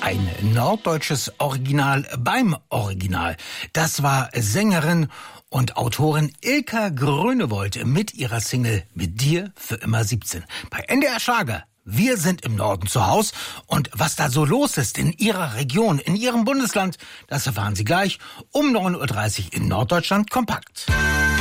Ein norddeutsches Original beim Original. Das war Sängerin und Autorin Ilka Grönewold mit ihrer Single Mit dir für immer 17. Bei NDR Schlager. Wir sind im Norden zu Hause und was da so los ist in Ihrer Region, in Ihrem Bundesland, das erfahren Sie gleich um 9:30 Uhr in Norddeutschland kompakt.